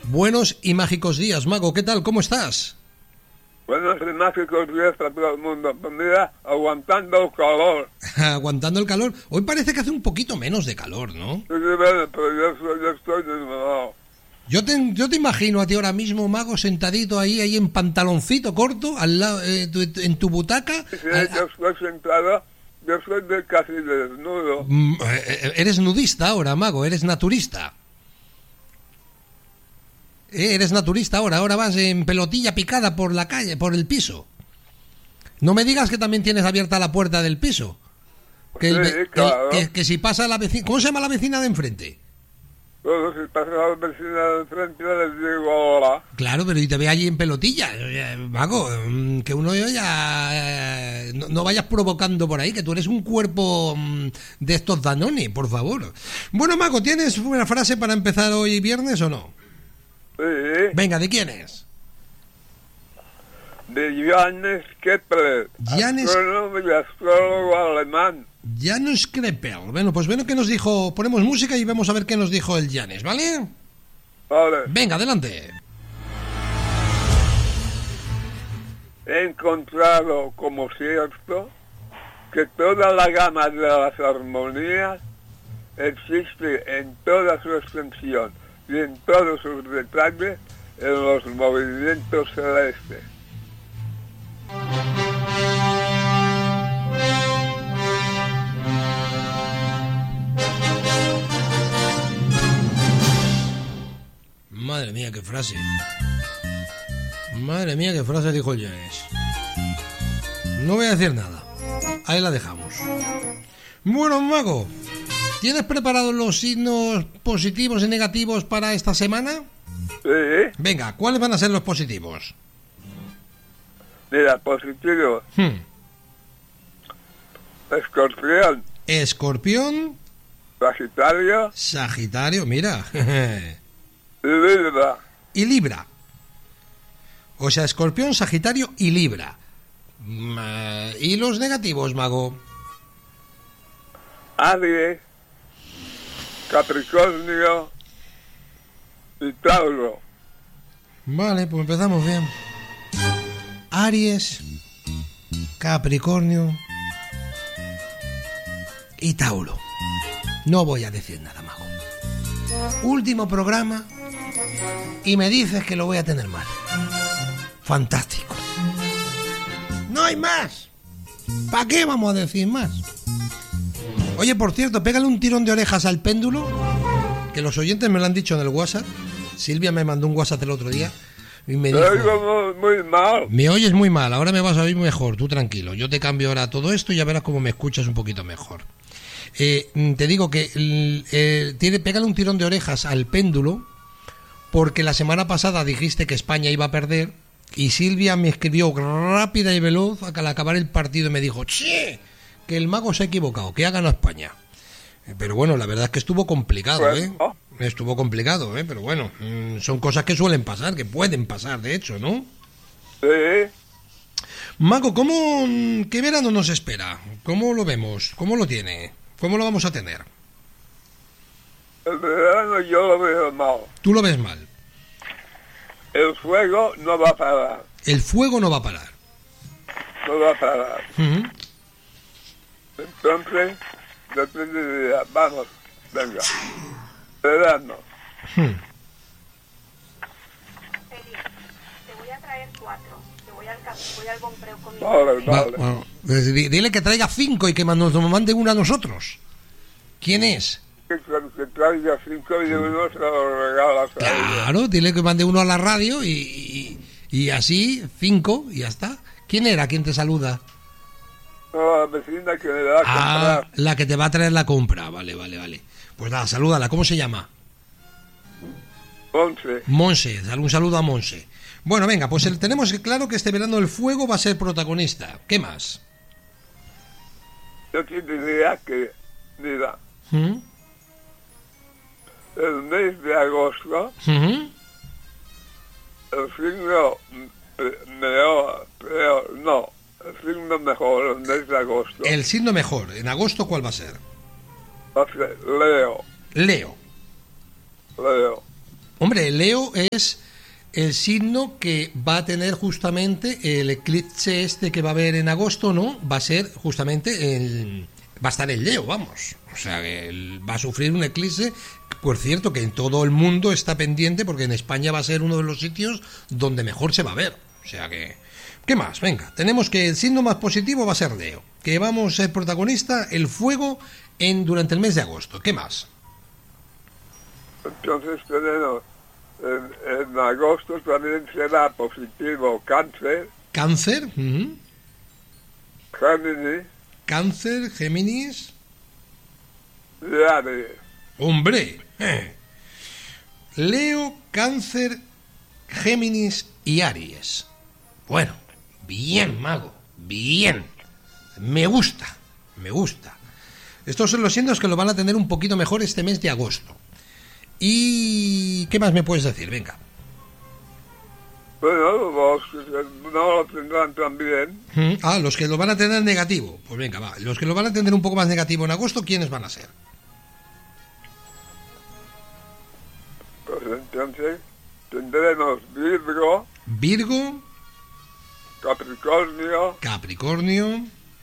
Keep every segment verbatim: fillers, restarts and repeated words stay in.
Buenos y mágicos días, Mago. ¿Qué tal? ¿Cómo estás? Buenos y mágicos días para todo el mundo. Pues mira, aguantando el calor. Aguantando el calor. Hoy parece que hace un poquito menos de calor, ¿no? Sí, pero yo, soy, yo estoy desvelado. Yo te, yo te imagino a ti ahora mismo, Mago, sentadito ahí, ahí en pantaloncito corto, al lado, eh, tu, en tu butaca. Sí, al, yo estoy sentado, yo soy de casi desnudo. Mm, eh, eres nudista ahora, Mago, eres naturista. Eh, eres naturista ahora, ahora vas en pelotilla picada por la calle, por el piso. No me digas que también tienes abierta la puerta del piso. Que, el, sí, que, claro. que, que si pasa la vecina... ¿Cómo se llama la vecina de enfrente? Bueno, si pasa la vecina de enfrente les digo hola. Claro, pero y te ve allí en pelotilla. Mago, que uno ya... No, no vayas provocando por ahí, que tú eres un cuerpo de estos Danone, por favor. Bueno, Mago, ¿tienes una frase para empezar hoy viernes o no? Sí. Venga, ¿de quién es? De Johannes Kepler, Johannes... astrónomo y astrólogo alemán. Janus Krepel. Bueno, pues bueno que nos dijo... Ponemos música y vamos a ver qué nos dijo el Janes, ¿vale? Vale. Venga, adelante. He encontrado como cierto que toda la gama de las armonías existe en toda su extensión y en todos sus detalles en los movimientos celestes. Madre mía, qué frase. Madre mía, qué frase dijo el Janes. No voy a decir nada. Ahí la dejamos. Bueno, Mago, ¿tienes preparados los signos positivos y negativos para esta semana? Sí. Venga, ¿cuáles van a ser los positivos? Mira, positivo. Hmm. Escorpión. Escorpión. Sagitario. Sagitario, mira. Libra. Y Libra. O sea, Escorpión, Sagitario y Libra. ¿Y los negativos, Mago? Aries. Capricornio. Y Tauro. Vale, pues empezamos bien. Aries, Capricornio y Tauro. No voy a decir nada, Mago. Último programa y me dices que lo voy a tener mal. Fantástico. No hay más. ¿Para qué vamos a decir más? Oye, por cierto, pégale un tirón de orejas al péndulo, que los oyentes me lo han dicho en el WhatsApp. Silvia me mandó un WhatsApp el otro día y me dijo... Te oigo muy mal. Me oyes muy mal, ahora me vas a oír mejor, tú tranquilo. Yo te cambio ahora todo esto y ya verás cómo me escuchas un poquito mejor. Eh, te digo que eh, tiene, pégale un tirón de orejas al péndulo, porque la semana pasada dijiste que España iba a perder y Silvia me escribió rápida y veloz al acabar el partido y me dijo: ¡che! Que el Mago se ha equivocado, que ha ganado España. Pero bueno, la verdad es que estuvo complicado, ¿eh? Estuvo complicado, ¿eh? Pero bueno, son cosas que suelen pasar, que pueden pasar, de hecho, ¿no? Sí. Mago, ¿cómo, qué verano nos espera? ¿Cómo lo vemos? ¿Cómo lo tiene? ¿Cómo lo vamos a tener? El verano yo lo veo mal. Tú lo ves mal. El fuego no va a parar. El fuego no va a parar. No va a parar. Uh-huh. Entonces, depende de... Vamos, venga. Verano. Hmm. Te voy a traer cuatro. Te voy al, voy al compreo con mi... Vale, vale. Va, bueno, dile que traiga cinco y que nos mande una a nosotros. ¿Quién es? Que, que traiga cinco y uno se lo regalas a ella. Claro, dile que mande uno a la radio y, y, y así, cinco, y ya está. ¿Quién era? ¿Quién te saluda? No, la vecina que me da a Ah, comprar. la que te va a traer la compra. Vale, vale, vale. Pues nada, salúdala. ¿Cómo se llama? Once. Monse. Dale un saludo a Monse. Bueno, venga, pues el, tenemos claro que este verano el fuego va a ser protagonista. ¿Qué más? Yo te diría que, mira, ¿Mm? el mes de agosto, ¿Mm? el signo mejor, peor, no, el signo mejor, el mes de agosto, El signo mejor. ¿En agosto cuál va a ser? va a ser Leo, Leo. Leo. Hombre, Leo es el signo que va a tener justamente el eclipse este que va a haber en agosto, ¿no? Va a ser justamente el... va a estar en Leo, vamos. O sea, que él va a sufrir un eclipse, por cierto, que en todo el mundo está pendiente, porque en España va a ser uno de los sitios donde mejor se va a ver. O sea que... ¿Qué más? Venga, tenemos que el signo más positivo va a ser Leo, que vamos a ser protagonista, el fuego, en durante el mes de agosto. ¿Qué más? Entonces tenemos, en, en agosto también será positivo Cáncer, Cáncer, uh-huh. Géminis Cáncer, Géminis. y Aries. ¡Hombre! Eh. Leo, Cáncer, Géminis y Aries. Bueno, bien, mago, bien. Me gusta, me gusta. Estos son los signos que lo van a tener un poquito mejor este mes de agosto. ¿Y qué más me puedes decir? Venga. Bueno, los que no lo tendrán tan bien, Mm, Ah, los que lo van a tener negativo. Pues venga, va. Los que lo van a tener un poco más negativo en agosto, ¿quiénes van a ser? pues entonces tendremos Virgo, Virgo, Capricornio Capricornio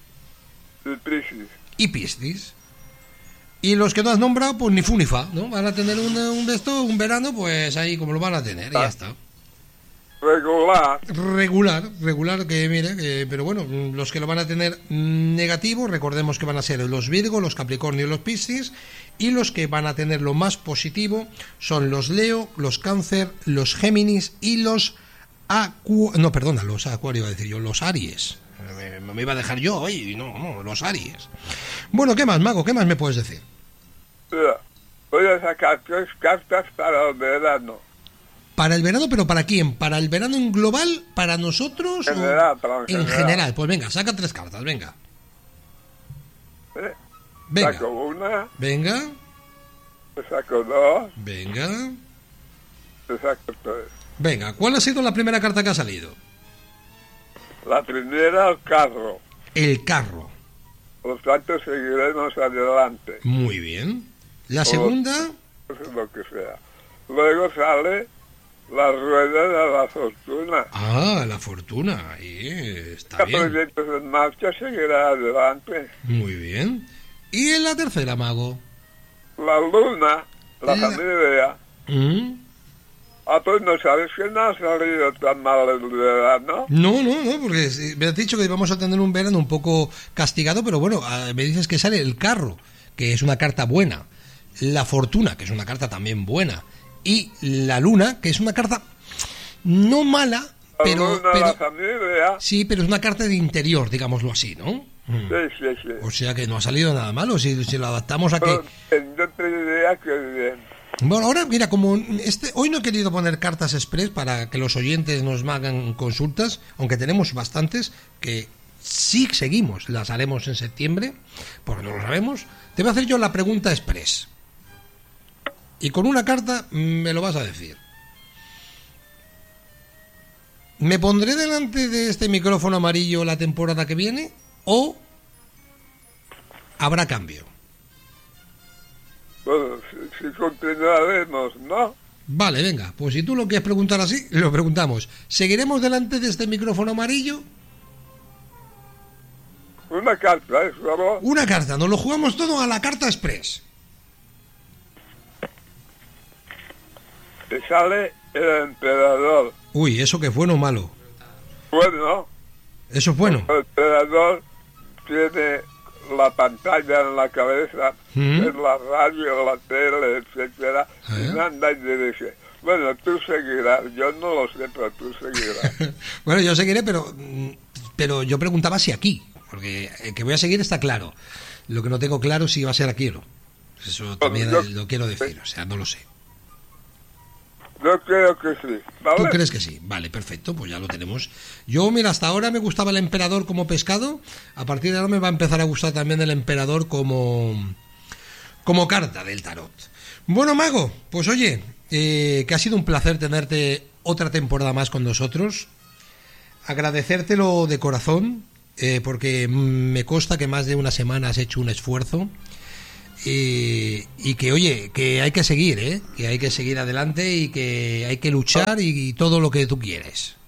y Piscis. y Piscis. Y los que no has nombrado, pues ni fu ni fa, ¿no? Van a tener un, un vesto, un verano, pues ahí como lo van a tener, y ya está. Regular, Regular, regular, que mire, que, pero bueno, los que lo van a tener negativo, recordemos que van a ser los Virgo, los Capricornio y los Piscis, y los que van a tener lo más positivo son los Leo, los Cáncer, los Géminis y los Acu... no, perdona, los Acuario iba a decir yo, los Aries. Me, me iba a dejar yo hoy, no, no, los Aries. Bueno, ¿qué más, mago? ¿Qué más me puedes decir? mira, voy a sacar tres cartas para el verano. Para el verano, pero ¿para quién? ¿Para el verano en global? ¿Para nosotros? En o- general, para en en general. general. Pues venga, saca tres cartas, venga. ¿eh? Venga, Saco una, venga, te saco dos, venga, te saco tres. venga. ¿Cuál ha sido la primera carta que ha salido? La primera, el carro. El carro. Por lo tanto, seguiremos adelante. Muy bien. La segunda, Pues lo que sea. Luego sale la rueda de la fortuna. ah, la fortuna. Ahí está Los bien. proyectos en marcha seguirá adelante. Muy bien. Y en la tercera, mago. La luna, la La- familia. ¿Mm? Ah, pues no sabes que no ha salido tan mal el verano. No, no, no, porque eh, me has dicho que íbamos a tener un verano un poco castigado, pero bueno, ah, me dices que sale el carro, que es una carta buena, la fortuna, que es una carta también buena, y la luna, que es una carta no mala, La pero, luna, pero la familia. sí, pero es una carta de interior, digámoslo así, ¿no? Mm. Sí, sí, sí. O sea que no ha salido nada malo, si, si lo adaptamos a que... Pero eh, yo te diría que bien. Bueno, ahora mira, como este hoy no he querido poner cartas express para que los oyentes nos hagan consultas, aunque tenemos bastantes, que sí seguimos, las haremos en septiembre, porque no lo sabemos. Te voy a hacer yo la pregunta express. Y con una carta me lo vas a decir. ¿Me pondré delante de este micrófono amarillo la temporada que viene o habrá cambio? Bueno, si, si continuaremos, ¿no? Vale, venga, pues si tú lo quieres preguntar así, lo preguntamos. ¿Seguiremos delante de este micrófono amarillo? Una carta, ¿eh? Solo Una carta, nos lo jugamos todo a la carta express. te sale el emperador. Uy, ¿eso qué bueno o malo? Bueno, Eso es bueno. el emperador tiene la pantalla en la cabeza, ¿Mm? es la radio, la tele, etcétera, ¿Eh? y anda y dirige. Bueno, tú seguirás, yo no lo sé, pero tú seguirás. Bueno, yo seguiré, pero mm, pero yo preguntaba si aquí, porque el que voy a seguir está claro. Lo que no tengo claro es si va a ser aquí o no. Eso también yo- lo quiero decir, o sea, no lo sé. Yo creo que sí, ¿vale? ¿Tú crees que sí? Vale, perfecto, pues ya lo tenemos. Yo, mira, hasta ahora me gustaba el emperador como pescado, a partir de ahora me va a empezar a gustar también el emperador como, como carta del tarot. Bueno, mago, pues oye, eh, que ha sido un placer tenerte otra temporada más con nosotros. Agradecértelo de corazón, eh, porque me consta que más de una semana has hecho un esfuerzo. y, y que, oye, que hay que seguir, ¿eh? Que hay que seguir adelante y que hay que luchar y, y todo lo que tú quieres.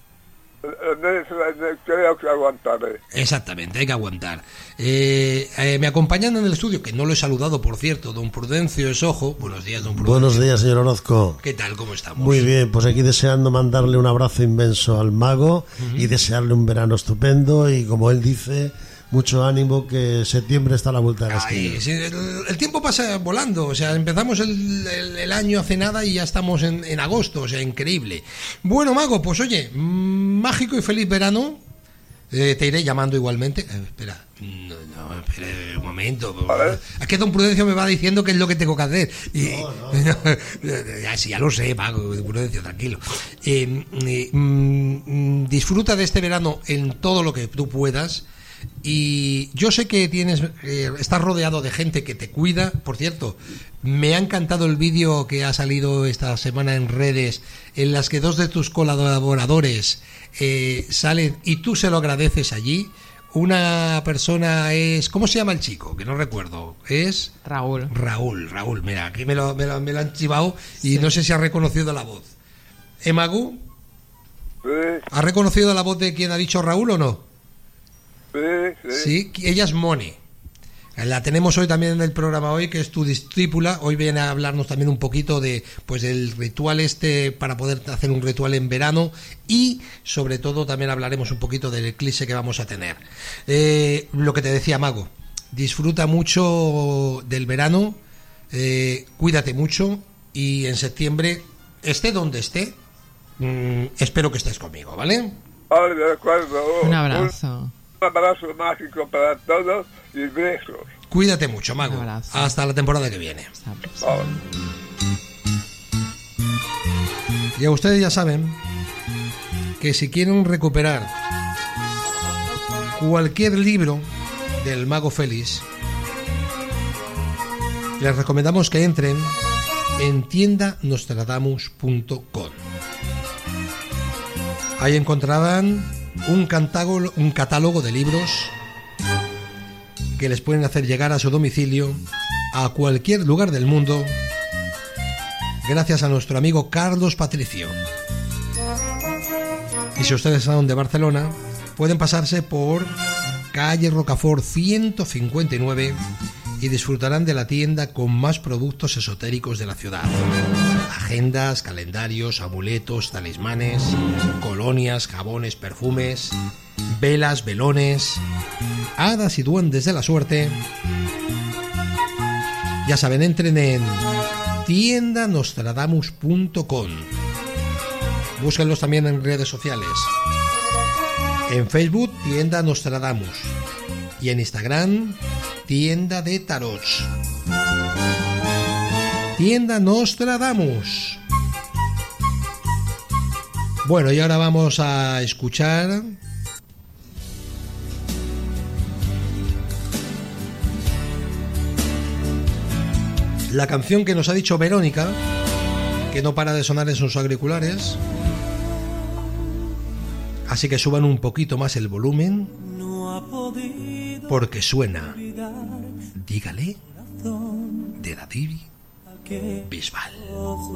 Creo que aguantaré. Exactamente, hay que aguantar. Eh, eh, me acompañan en el estudio, que no lo he saludado, por cierto, don Prudencio Esojo. Buenos días, don Prudencio. Buenos días, señor Orozco. ¿Qué tal? ¿Cómo estamos? Muy bien, pues aquí deseando mandarle un abrazo inmenso al mago uh-huh. y desearle un verano estupendo y, como él dice, mucho ánimo, que septiembre está a la vuelta de la esquina. Ay, sí, el, el tiempo pasa volando, o sea, empezamos el, el, el año hace nada y ya estamos en, en agosto, o sea, increíble. Bueno, mago, pues oye, mágico y feliz verano. Eh, te iré llamando igualmente. Eh, espera, no, no, espera un momento. ¿Vale? Es que don Prudencio me va diciendo qué es lo que tengo que hacer. Y, no, no. ya, sí, ya lo sé, mago, Prudencio, tranquilo. Eh, eh, mm, disfruta de este verano en todo lo que tú puedas. Y yo sé que tienes eh, estás rodeado de gente que te cuida. Por cierto, me ha encantado el vídeo que ha salido esta semana en redes, en las que dos de tus colaboradores eh, salen y tú se lo agradeces allí. Una persona es... ¿Cómo se llama el chico? Que no recuerdo. Es... Raúl. Raúl, Raúl. Mira, aquí me lo, me lo, me lo han chivado y sí. No sé si ha reconocido la voz. ¿Eh, Magu? Sí. ¿Ha reconocido la voz de quien ha dicho Raúl o no? Sí, sí. Sí, ella es Moni. La tenemos hoy también en el programa hoy, que es tu discípula. Hoy viene a hablarnos también un poquito de, pues, del ritual este para poder hacer un ritual en verano y, sobre todo, también hablaremos un poquito del eclipse que vamos a tener. Eh, lo que te decía, Mago, disfruta mucho del verano, eh, cuídate mucho y en septiembre, esté donde esté, mmm, espero que estés conmigo, ¿vale? Vale, de acuerdo. Un abrazo. Un abrazo mágico para todos y besos. Cuídate mucho, Mago. Hasta la temporada que viene. Vale. Y a ustedes ya saben que si quieren recuperar cualquier libro del Mago Félix, les recomendamos que entren en tienda nostradamus punto com. Ahí encontrarán un catálogo, un catálogo de libros que les pueden hacer llegar a su domicilio a cualquier lugar del mundo gracias a nuestro amigo Carlos Patricio. Y si ustedes son de Barcelona, pueden pasarse por calle Rocafort ciento cincuenta y nueve y disfrutarán de la tienda con más productos esotéricos de la ciudad. Agendas, calendarios, amuletos, talismanes, colonias, jabones, perfumes, velas, velones, hadas y duendes de la suerte. Ya saben, entren en tienda nostradamus punto com. Búsquenlos también en redes sociales. En Facebook, Tienda Nostradamus. Y en Instagram, Tienda de Tarots. Tienda Nostradamus. Bueno, y ahora vamos a escuchar la canción que nos ha dicho Verónica, que no para de sonar en sus auriculares. Así que suban un poquito más el volumen, porque suena Dígale de David Bisbal.